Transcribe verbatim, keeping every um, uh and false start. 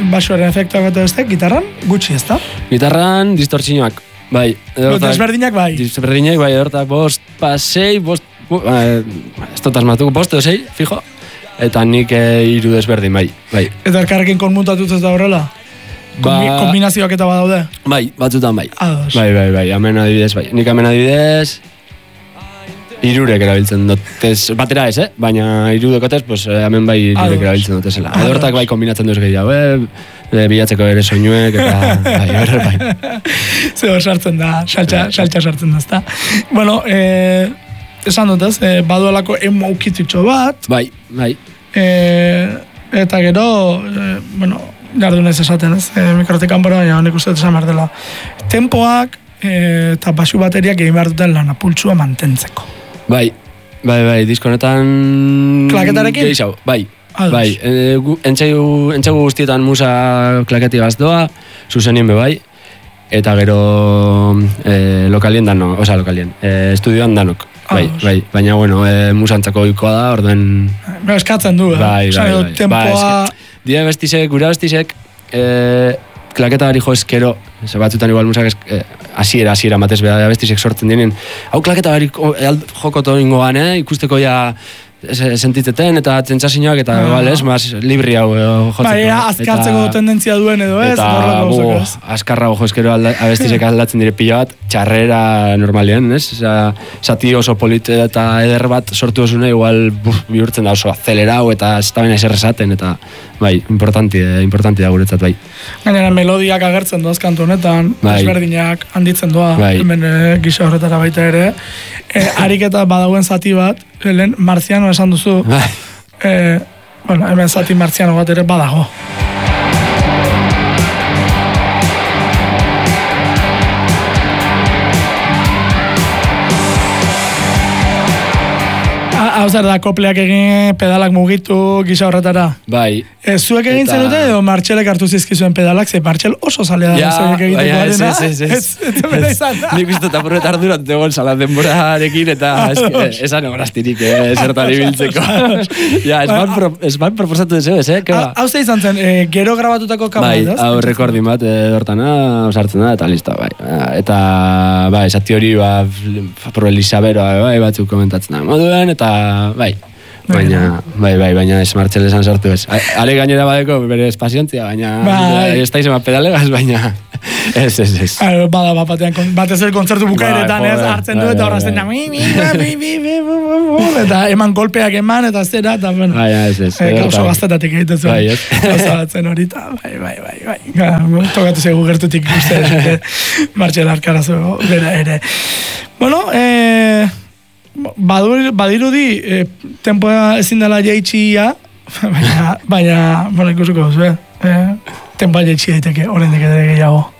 basoaren efektuak eta beste, gitarran gutxi, ez da? Gitarran distortzioak, bai. Desberdinak bai. Desberdinak bai, hortak bost, pasei, bost, ez dut asmatuko, bost edo sei, fijo. Eta nik hiru desberdin, bai, bai. Eta elkarrekin konmutatuz ez da horrela? Ba... Kombinazioak eta badaude? Bai, batzutan bai. Ados. Bai, bai, bai, amen adibidez, bai. Nik amen adibidez, irurek erabiltzen dutez, batera ez, eh? Baina irudekotez, pues, hemen bai irurek erabiltzen dutezela. Edortak bai kombinatzen duz gehiago, eh? Bilatzeko ere soinuek, eta bai, horre bai. Zer sartzen da, saltxa, saltxa sartzen da, ezta? Bueno, eh, esan dut ez, eh, baduelako emo ukitutxo bat. Bai, bai. Eh, eta gero, eh, bueno, jardunez esaten ez, eh, mikrotik kanpora, baina honek uste esan behar dela. Tempoak eh, eta basu bateriak egin behar duten lana, pultsua mantentzeko. Bai, bai, bai, diskonetan... Klaketarekin? Geixau, bai, Ados. bai. E, entxegu, entxegu guztietan musa klaketi gazdoa, zuzenien be bai, eta gero e, lokalien dano, oza, lokalien, e, estudioan danok. Bai, Ados. bai, baina, bueno, e, musantzako ikoa da, orduen... Ba, eskatzen du, eh? Bai, bai, bai. Tempoa... Ba, eske, dire bestisek, gure bestisek, e, klaketa bari jo eskero, ze batzutan igual musak esk, eh, asiera, asiera matez beha bestisek sortzen dienen, hau klaketa bari jokoto ingoan, eh, ikusteko ja sentitzeten eta tzentzazioak eta igual, ez, mas libri hau eh, jotzeko. Bai, azkartzeko eta, tendentzia duen edo ez, eta, bo, askarra ojo eskero alda, abestisek aldatzen dire pila bat, txarrera normalien, ez? Osa, zati oso polite eta eder bat sortu osune, igual buf, bihurtzen da oso acelerau eta ez da bena eser esaten, eta bai, importanti, importanti da guretzat, bai. Gainera, melodiak agertzen doaz kantu honetan, bai. Desberdinak handitzen doa, bai. Hemen e, gisa horretara baita ere. E, ariketa badauen zati bat, lehen marziano esan duzu, bai. E, bueno, hemen zati marziano bat ere badago. Hau zer da, kopleak egin, pedalak mugitu, gisa horretara. Bai. E, zuek egin eta... zenute edo Martxelek hartu zizkizuen pedalak, ze Martxel oso zalea da zuek egiteko arena. Ja, ez, ez, ez. Ez, ez, izan da. Nik uste eta purret ardurat egon salat denborarekin eta esan egoraztirik, eh, zertan ibiltzeko. Ja, ez ban proposatu deseo, ez, eh? Hau ze izan zen, e, gero grabatutako kamo, bai, hau rekordin bat, hortana, osartzen da, eta listo, bai. Eta, bai, esati hori, ba, pro Elisaberoa, bai, batzuk komentatzen da moduen, eta bai, baina, bai, bai, baina ez Martxel esan sartu ez. Ale gainera badeko bere espazientzia, baina bai. Ez da izan pedalegaz, baina ez, ez, ez. Bada, bat batean, batez el kontzertu bukaeretan ez, hartzen du eta horrazten da, mi, mi, mi, mi, mi, eta eman kolpeak eman, eta zera, eta bueno, oso gaztetatik egiten zuen. Bai, ez. Oso batzen horita, bai, bai, bai, bai, tokatu zegu gertutik ikuste, Martxel Arkarazo bera ere. Bueno, eh, Badur, badirudi eh, tempoa ezin dela jaitxia, baina, baina, bueno, ikusuko duzu, eh? Tempoa jaitxia daiteke, oraindik ere gehiago.